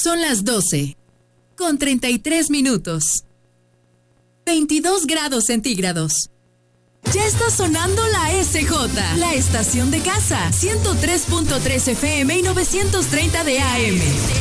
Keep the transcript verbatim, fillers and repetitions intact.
Son las doce, con treinta y tres minutos. veintidós grados centígrados. Ya está sonando la S J, la estación de casa, ciento tres punto tres F M y novecientos treinta de A M.